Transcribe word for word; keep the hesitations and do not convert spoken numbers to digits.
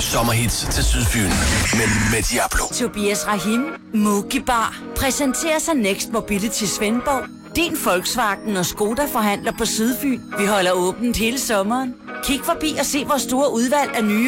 sommerhits til Sydfyn med, med Diablo. Tobias Rahim, Mugi Bar, præsenterer sig Next Mobility Svendborg. Din Volkswagen og Skoda forhandler på Sydfyn. Vi holder åbent hele sommeren. Kig forbi og se vores store udvalg af nye